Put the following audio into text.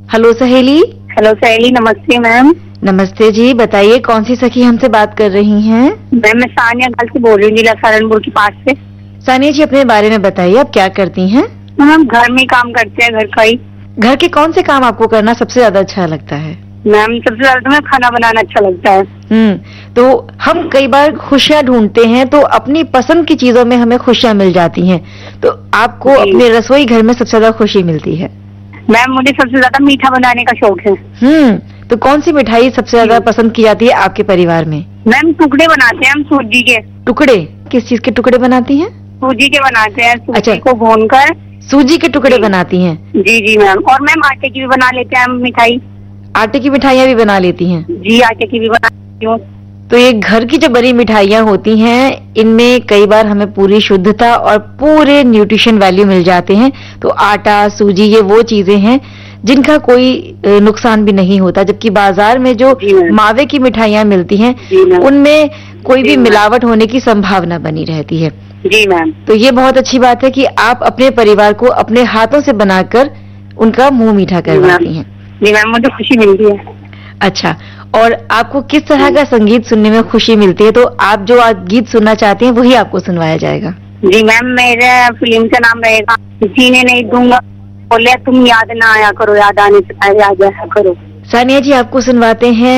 Hello सहेली। Hello सहेली, नमस्ते मैम। नमस्ते जी, बताइए कौन सी सखी हमसे बात कर रही हैं? मैम मैं सानिया गल से बोल रही हूँ, जिला सहारनपुर के पास से। सानिया जी, अपने बारे में बताइए, आप क्या करती हैं? मैम घर में काम करते हैं, घर का ही। घर के कौन से काम आपको करना सबसे ज्यादा अच्छा लगता है? मैम सबसे ज्यादा तो मैं खाना बनाना अच्छा लगता है। तो हम कई बार खुशियाँ ढूंढते हैं, तो अपनी पसंद की चीजों में हमें खुशियाँ मिल जाती हैं। तो आपको अपने रसोई घर में सबसे ज्यादा खुशी मिलती है? मैम मुझे सबसे ज्यादा मीठा बनाने का शौक है। तो कौन सी मिठाई सबसे ज्यादा पसंद की जाती है आपके परिवार में? मैम टुकड़े बनाते हैं हम सूजी के। टुकड़े? किस चीज के टुकड़े बनाती हैं? सूजी के बनाते हैं, सूजी अच्छा, को भूनकर सूजी के टुकड़े बनाती हैं? जी जी मैम। और मैम आटे की भी बना लेते हैं हम मिठाई। आटे की मिठाइयाँ भी बना लेती हैं? जी, आटे की भी बनाती हूँ। तो ये घर की जो बड़ी मिठाइयाँ होती हैं, इनमें कई बार हमें पूरी शुद्धता और पूरे न्यूट्रिशन वैल्यू मिल जाते हैं। तो आटा, सूजी, ये वो चीजें हैं जिनका कोई नुकसान भी नहीं होता, जबकि बाजार में जो मावे की मिठाइयाँ मिलती हैं उनमें कोई भी मिलावट होने की संभावना बनी रहती है। जी मैम। तो ये बहुत अच्छी बात है कि आप अपने परिवार को अपने हाथों से बनाकर उनका मुंह मीठा करवाती हैं। जी मैम, मुझे खुशी मिलती है। अच्छा, और आपको किस तरह का संगीत सुनने में खुशी मिलती है? तो आप जो आज गीत सुनना चाहते हैं वही आपको सुनवाया जाएगा। जी मैम, मेरे फिल्म का नाम रहेगा जीने नहीं दूंगा, बोले तुम याद ना आया करो, याद आने से पहले आ जाया करो। सानिया जी, आपको सुनवाते हैं